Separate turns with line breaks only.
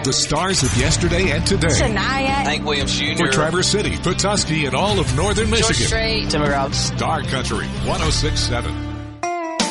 The stars of yesterday and today.
Shania.
Hank Williams Jr.
For Traverse City, Petoskey, and all of northern Michigan.
Strait.
Timber Outs.
Star Country 106.7.